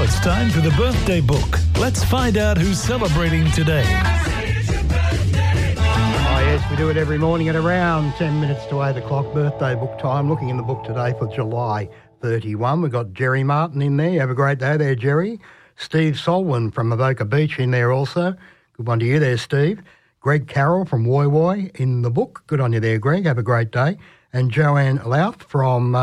Now it's time for the birthday book. Let's find out who's celebrating today. Oh yes, we do it every morning at around 10 minutes to 8 o'clock, birthday book time. Looking in the book today for July 31. We've got Jerry Martin in there. Have a great day there, Jerry. Steve Solwyn from Avoca Beach in there also. Good one to you there, Steve. Greg Carroll from Woy Woy in the book. Good on you there, Greg. Have a great day. And Joanne Louth from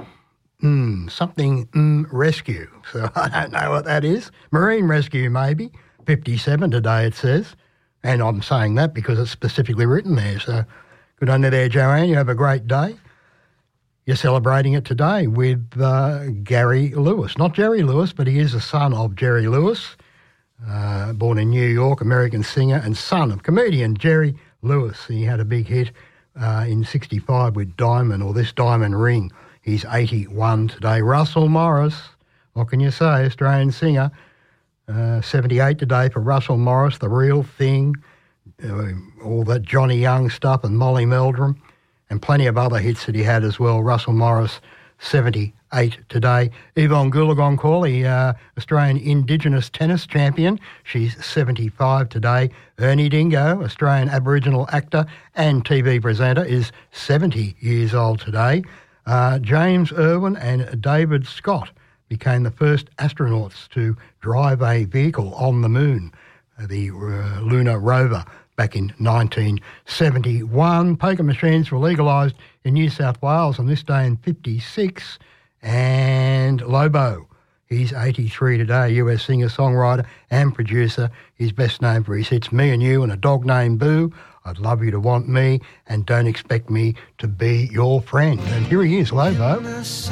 Rescue. So I don't know what that is. Marine Rescue maybe. 57 today it says. And I'm saying that because it's specifically written there. So good on you there, Joanne. You have a great day. You're celebrating it today with Gary Lewis. Not Jerry Lewis, but he is the son of Jerry Lewis, born in New York, American singer and son of comedian Jerry Lewis. He had a big hit in 65 with Diamond, or This Diamond Ring. He's 81 today. Russell Morris, what can you say, Australian singer. 78 today for Russell Morris, The Real Thing, all that Johnny Young stuff and Molly Meldrum. And plenty of other hits that he had as well. Russell Morris, 78 today. Yvonne Goolagong-Cawley, Australian Indigenous tennis champion. She's 75 today. Ernie Dingo, Australian Aboriginal actor and TV presenter, is 70 years old today. James Irwin and David Scott became the first astronauts to drive a vehicle on the moon, the lunar rover, back in 1971. Poker machines were legalised in New South Wales on this day in 56. And Lobo, he's 83 today, US singer-songwriter and producer. He's best known for his hits Me and You and A Dog Named Boo, I'd Love You to Want Me, and Don't Expect Me to Be Your Friend. And here he is, Lobo.